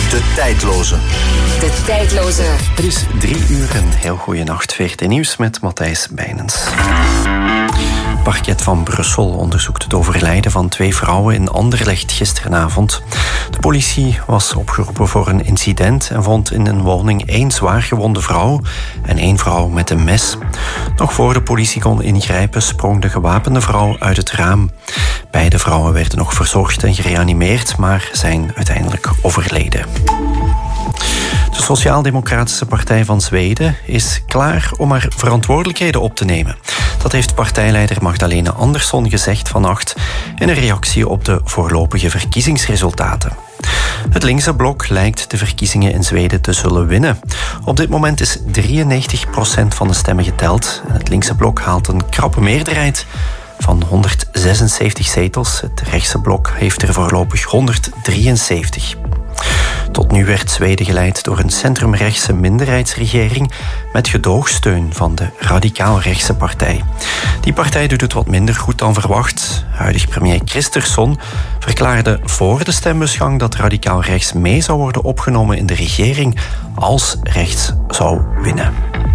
De tijdloze. De tijdloze. Het is 3 uur, een heel goede nacht. VRT Nieuws met Matthijs Bijnens. Het parket van Brussel onderzoekt het overlijden van 2 vrouwen in Anderlecht gisteravond. De politie was opgeroepen voor een incident en vond in een woning 1 zwaargewonde vrouw en 1 vrouw met een mes. Nog voor de politie kon ingrijpen, sprong de gewapende vrouw uit het raam. Beide vrouwen werden nog verzorgd en gereanimeerd, maar zijn uiteindelijk overleden. De Sociaal-Democratische Partij van Zweden is klaar om haar verantwoordelijkheden op te nemen. Dat heeft partijleider Magdalena Andersson gezegd vannacht in een reactie op de voorlopige verkiezingsresultaten. Het linkse blok lijkt de verkiezingen in Zweden te zullen winnen. Op dit moment is 93% van de stemmen geteld en het linkse blok haalt een krappe meerderheid van 176 zetels. Het rechtse blok heeft er voorlopig 173. Tot nu werd Zweden geleid door een centrumrechtse minderheidsregering met gedoogsteun van de radicaal-rechtse partij. Die partij doet het wat minder goed dan verwacht. Huidig premier Kristersson verklaarde voor de stembusgang dat radicaal-rechts mee zou worden opgenomen in de regering als rechts zou winnen.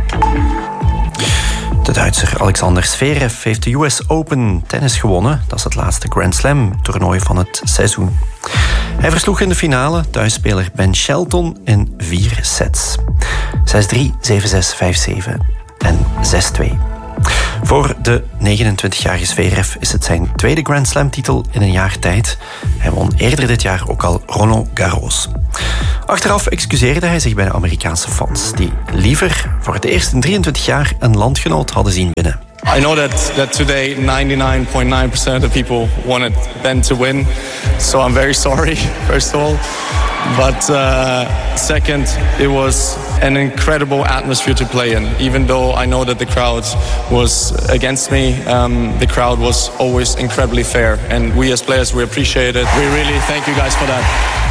De Duitser Alexander Zverev heeft de US Open tennis gewonnen. Dat is het laatste Grand Slam toernooi van het seizoen. Hij versloeg in de finale thuisspeler Ben Shelton in 4 sets. 6-3, 7-6, 5-7 en 6-2. Voor de 29-jarige Zverev is het zijn tweede Grand Slam titel in een jaar tijd. Hij won eerder dit jaar ook al Roland Garros. Achteraf excuseerde hij zich bij de Amerikaanse fans, die liever voor het eerst in 23 jaar een landgenoot hadden zien winnen. I know that today 99.9% of the people wanted Ben to win, so I'm very sorry, first of all. But second, it was an incredible atmosphere to play in. Even though I know that the crowd was against me, the crowd was always incredibly fair. And we as players, we appreciate it. We really thank you guys for that.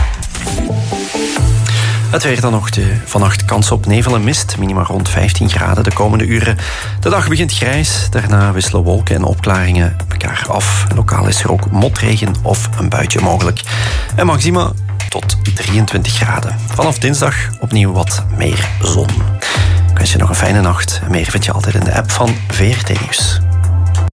Het weer dan nog vannacht kans op nevel en mist. Minima rond 15 graden de komende uren. De dag begint grijs. Daarna wisselen wolken en opklaringen elkaar af. Lokaal is er ook motregen of een buitje mogelijk. En maxima tot 23 graden. Vanaf dinsdag opnieuw wat meer zon. Ik wens je nog een fijne nacht. Meer vind je altijd in de app van VRT Nieuws.